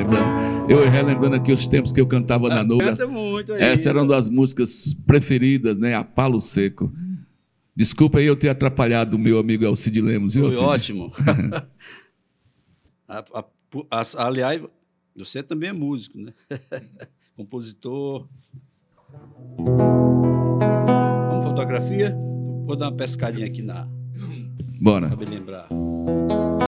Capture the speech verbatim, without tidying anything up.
lembrando. Eu relembrando aqui os tempos que eu cantava na Nuga. Canta muito aí. Essa era uma das músicas preferidas, né? A Palo Seco. Desculpa aí eu ter atrapalhado o meu amigo Alcide Lemos. Viu, Foi Alcide? ótimo. a, a, a, aliás, você também é músico, né? Compositor. Vamos fotografia? Vou dar uma pescadinha aqui na... Bora. Pra me lembrar.